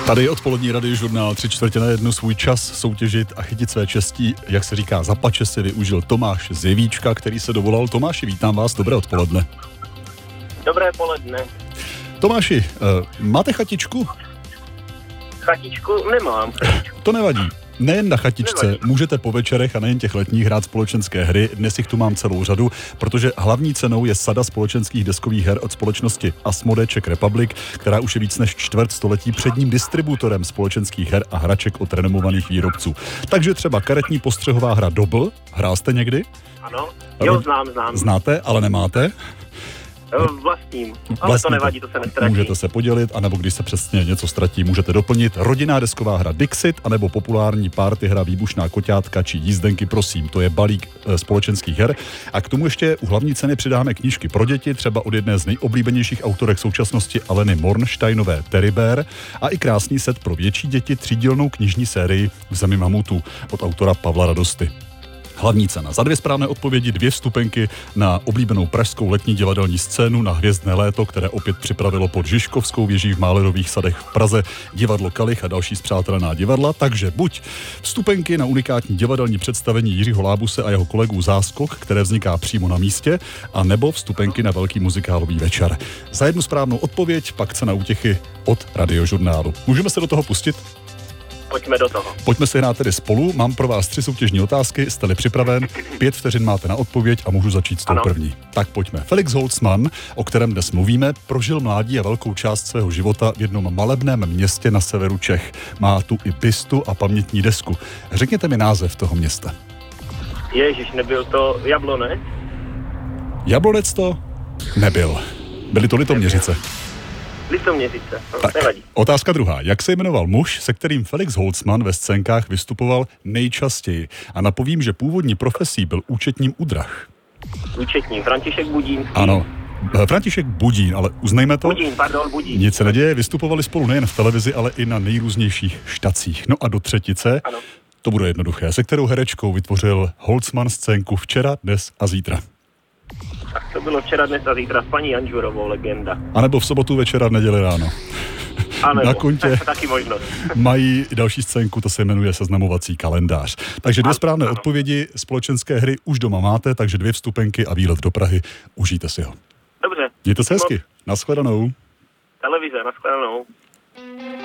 Tady odpolední radiožurnál 3/4 svůj čas soutěžit a chytit své čestí, jak se říká, za pače si využil Tomáš z Jevíčka, který se dovolal. Tomáši, vítám vás, dobré odpoledne. Dobré poledne. Tomáši, máte chatičku? Chatičku nemám. To nevadí. Nejen na chatičce můžete po večerech a nejen těch letních hrát společenské hry, dnes jich tu mám celou řadu, protože hlavní cenou je sada společenských deskových her od společnosti Asmodee Czech Republic, která už je víc než čtvrt století předním distributorem společenských her a hraček od renomovaných výrobců. Takže třeba karetní postřehová hra Dobl, hrál jste někdy? Ano, jo, znám. Znáte, ale nemáte? Vlastním, ale to nevadí, to se nestratí. Můžete se podělit, anebo když se přesně něco ztratí, můžete doplnit. Rodinná desková hra Dixit, anebo populární party hra Výbušná koťátka či Jízdenky, prosím, to je balík společenských her. A k tomu ještě u hlavní ceny přidáme knížky pro děti, třeba od jedné z nejoblíbenějších autorek současnosti Aleny Mornsteinové Teribér a i krásný set pro větší děti, třídílnou knižní sérii V zemi mamutů od autora Pavla Radosty. Hlavní cena. Za 2 správné odpovědi 2 vstupenky na oblíbenou pražskou letní divadelní scénu na Hvězdné léto, které opět připravilo pod Žižkovskou věží v Málerových sadech v Praze divadlo Kalich a další spřátelená divadla. Takže buď vstupenky na unikátní divadelní představení Jiřího Lábuse a jeho kolegů Záskok, které vzniká přímo na místě, a nebo vstupenky na velký muzikálový večer. Za 1 správnou odpověď pak cena útěchy od radiožurnálu. Můžeme se do toho pustit? Pojďme do toho. Pojďme si hrát tedy spolu. Mám pro vás 3 soutěžní otázky. Jste-li připraven? 5 vteřin máte na odpověď a můžu začít s tou první. Tak pojďme. Felix Holzmann, o kterém dnes mluvíme, prožil mládí a velkou část svého života v jednom malebném městě na severu Čech. Má tu i bistu a pamětní desku. Řekněte mi název toho města. Ježiš, nebyl to Jablonec? Jablonec to nebyl. Byly to Litoměřice. Litoměřice, tak, nevadí. Otázka druhá. Jak se jmenoval muž, se kterým Felix Holzmann ve scénkách vystupoval nejčastěji? A napovím, že původní profesí byl účetním u drah. Účetní, František Budín. Ano, František Budín, ale uznejme to. Budín. Nic se neděje, vystupovali spolu nejen v televizi, ale i na nejrůznějších štacích. No a do třetice, ano. To bude jednoduché, se kterou herečkou vytvořil Holzmann scénku Včera, dnes a zítra. Tak to bylo Včera, dnes a zítra s paní Janžurovou, legenda. A nebo v sobotu večera, v neděli ráno. Na kontě taky možnost. Mají další scénku, to se jmenuje Seznamovací kalendář. Takže 2 správné odpovědi společenské hry už doma máte, takže 2 vstupenky a výlet do Prahy. Užijte si ho. Dobře. Mějte se hezky. Nashledanou. Televize, nashledanou.